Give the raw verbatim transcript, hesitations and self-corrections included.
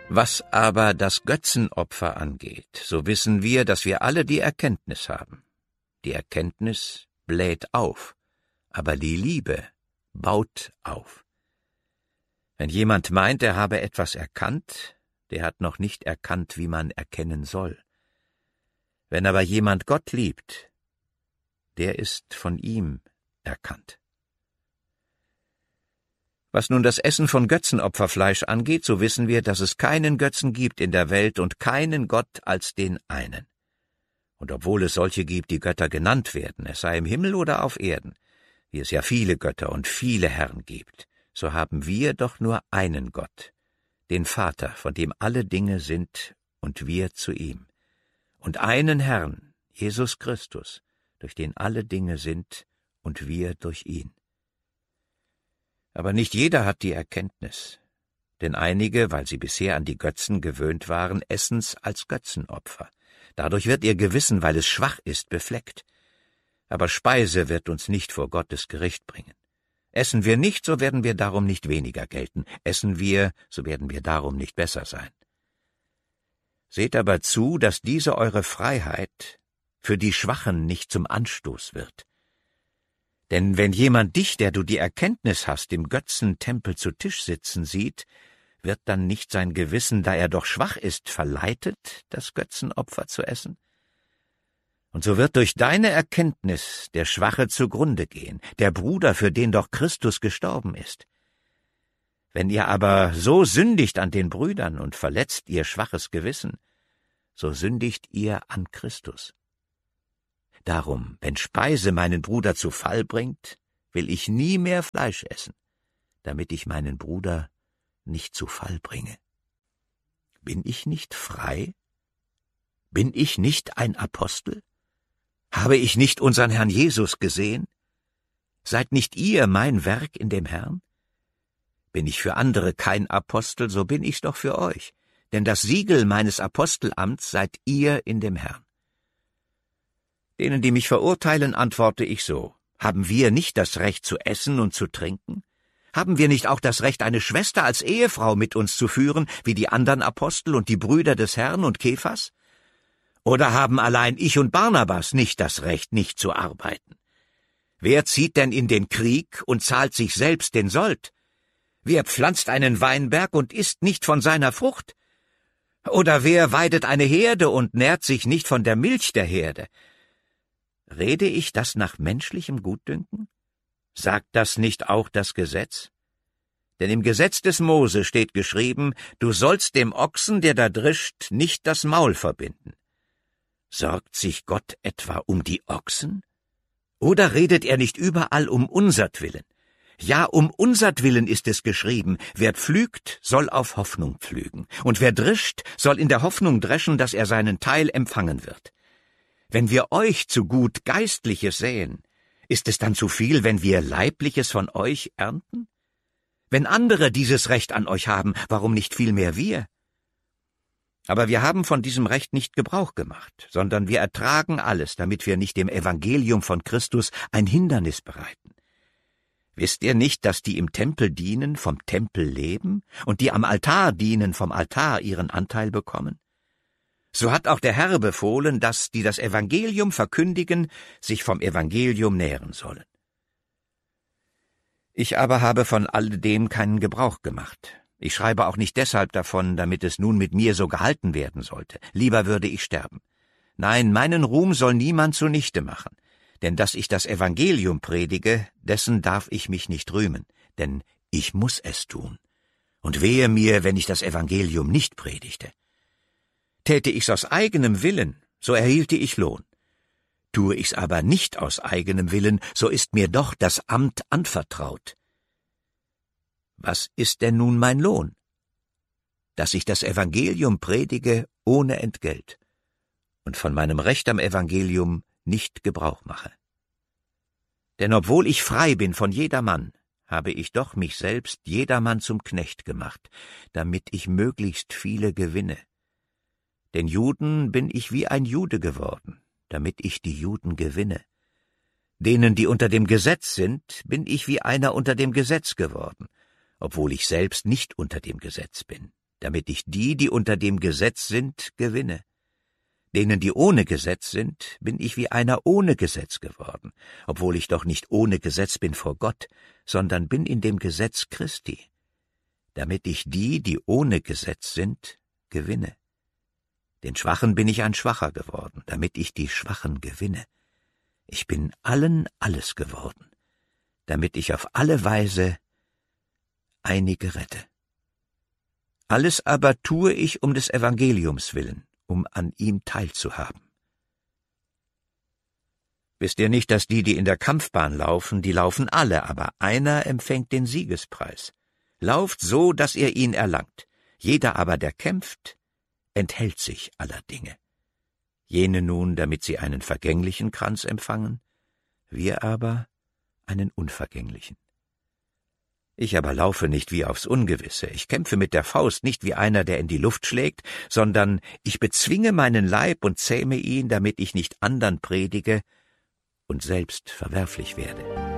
Was aber das Götzenopfer angeht, so wissen wir, dass wir alle die Erkenntnis haben. Die Erkenntnis bläht auf, aber die Liebe baut auf. Wenn jemand meint, er habe etwas erkannt, der hat noch nicht erkannt, wie man erkennen soll. Wenn aber jemand Gott liebt, der ist von ihm erkannt. Was nun das Essen von Götzenopferfleisch angeht, so wissen wir, dass es keinen Götzen gibt in der Welt und keinen Gott als den einen. Und obwohl es solche gibt, die Götter genannt werden, es sei im Himmel oder auf Erden, wie es ja viele Götter und viele Herren gibt, so haben wir doch nur einen Gott, den Vater, von dem alle Dinge sind und wir zu ihm, und einen Herrn, Jesus Christus, durch den alle Dinge sind und wir durch ihn. Aber nicht jeder hat die Erkenntnis, denn einige, weil sie bisher an die Götzen gewöhnt waren, essen's als Götzenopfer. Dadurch wird ihr Gewissen, weil es schwach ist, befleckt. Aber Speise wird uns nicht vor Gottes Gericht bringen. Essen wir nicht, so werden wir darum nicht weniger gelten. Essen wir, so werden wir darum nicht besser sein. Seht aber zu, dass diese eure Freiheit für die Schwachen nicht zum Anstoß wird. Denn wenn jemand dich, der du die Erkenntnis hast, im Götzentempel zu Tisch sitzen sieht, wird dann nicht sein Gewissen, da er doch schwach ist, verleitet, das Götzenopfer zu essen? Und so wird durch deine Erkenntnis der Schwache zugrunde gehen, der Bruder, für den doch Christus gestorben ist. Wenn ihr aber so sündigt an den Brüdern und verletzt ihr schwaches Gewissen, so sündigt ihr an Christus. Darum, wenn Speise meinen Bruder zu Fall bringt, will ich nie mehr Fleisch essen, damit ich meinen Bruder nicht zu Fall bringe. Bin ich nicht frei? Bin ich nicht ein Apostel? Habe ich nicht unseren Herrn Jesus gesehen? Seid nicht ihr mein Werk in dem Herrn? Bin ich für andere kein Apostel, so bin ich's doch für euch, denn das Siegel meines Apostelamts seid ihr in dem Herrn. Denen, die mich verurteilen, antworte ich so: Haben wir nicht das Recht zu essen und zu trinken? Haben wir nicht auch das Recht, eine Schwester als Ehefrau mit uns zu führen, wie die anderen Apostel und die Brüder des Herrn und Kephas? Oder haben allein ich und Barnabas nicht das Recht, nicht zu arbeiten? Wer zieht denn in den Krieg und zahlt sich selbst den Sold? Wer pflanzt einen Weinberg und isst nicht von seiner Frucht? Oder wer weidet eine Herde und nährt sich nicht von der Milch der Herde? Rede ich das nach menschlichem Gutdünken? Sagt das nicht auch das Gesetz? Denn im Gesetz des Mose steht geschrieben, du sollst dem Ochsen, der da drischt, nicht das Maul verbinden. Sorgt sich Gott etwa um die Ochsen? Oder redet er nicht überall um unsertwillen? Ja, um unsertwillen ist es geschrieben, wer pflügt, soll auf Hoffnung pflügen, und wer drischt, soll in der Hoffnung dreschen, dass er seinen Teil empfangen wird. Wenn wir euch zu gut Geistliches säen, ist es dann zu viel, wenn wir Leibliches von euch ernten? Wenn andere dieses Recht an euch haben, warum nicht vielmehr wir? Aber wir haben von diesem Recht nicht Gebrauch gemacht, sondern wir ertragen alles, damit wir nicht dem Evangelium von Christus ein Hindernis bereiten. Wisst ihr nicht, dass die im Tempel dienen, vom Tempel leben, und die am Altar dienen, vom Altar ihren Anteil bekommen? So hat auch der Herr befohlen, dass, die das Evangelium verkündigen, sich vom Evangelium nähren sollen. Ich aber habe von alledem keinen Gebrauch gemacht. Ich schreibe auch nicht deshalb davon, damit es nun mit mir so gehalten werden sollte. Lieber würde ich sterben. Nein, meinen Ruhm soll niemand zunichte machen. Denn dass ich das Evangelium predige, dessen darf ich mich nicht rühmen, denn ich muss es tun. Und wehe mir, wenn ich das Evangelium nicht predigte. Täte ich's aus eigenem Willen, so erhielte ich Lohn. Tue ich's aber nicht aus eigenem Willen, so ist mir doch das Amt anvertraut. Was ist denn nun mein Lohn? Dass ich das Evangelium predige ohne Entgelt und von meinem Recht am Evangelium nicht Gebrauch mache. Denn obwohl ich frei bin von jedermann, habe ich doch mich selbst jedermann zum Knecht gemacht, damit ich möglichst viele gewinne. Den Juden bin ich wie ein Jude geworden, damit ich die Juden gewinne. Denen, die unter dem Gesetz sind, bin ich wie einer unter dem Gesetz geworden, obwohl ich selbst nicht unter dem Gesetz bin, damit ich die, die unter dem Gesetz sind, gewinne. Denen, die ohne Gesetz sind, bin ich wie einer ohne Gesetz geworden, obwohl ich doch nicht ohne Gesetz bin vor Gott, sondern bin in dem Gesetz Christi, damit ich die, die ohne Gesetz sind, gewinne. Den Schwachen bin ich ein Schwacher geworden, damit ich die Schwachen gewinne. Ich bin allen alles geworden, damit ich auf alle Weise einige rette. Alles aber tue ich um des Evangeliums willen, um an ihm teilzuhaben. Wisst ihr nicht, dass die, die in der Kampfbahn laufen, die laufen alle, aber einer empfängt den Siegespreis. Lauft so, dass ihr ihn erlangt. Jeder aber, der kämpft, enthält sich aller Dinge. Jene nun, damit sie einen vergänglichen Kranz empfangen, wir aber einen unvergänglichen. Ich aber laufe nicht wie aufs Ungewisse, ich kämpfe mit der Faust nicht wie einer, der in die Luft schlägt, sondern ich bezwinge meinen Leib und zähme ihn, damit ich nicht andern predige und selbst verwerflich werde.